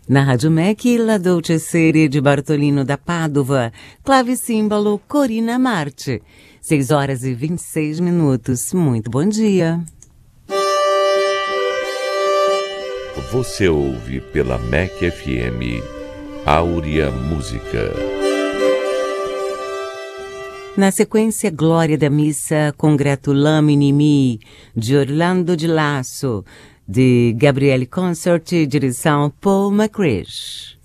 Na Rádio MEC, La Dolce Serie de Bartolino da Padova, clavicímbalo Corina Marte. 6h26. Muito bom dia. Você ouve pela MEC FM Áurea Música. Na sequência, Glória da Missa Congratulamini-mi, de Orlando de Lasso, de Gabriele Consort, direção Paul McCrish.